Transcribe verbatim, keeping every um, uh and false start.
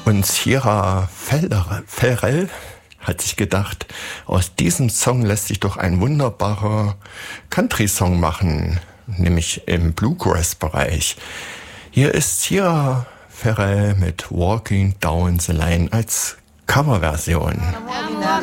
Und Sierra Ferrell hat sich gedacht, aus diesem Song lässt sich doch ein wunderbarer Country-Song machen, nämlich im Bluegrass-Bereich. Hier ist Sierra Ferrell mit Walking Down the Line als Coverversion.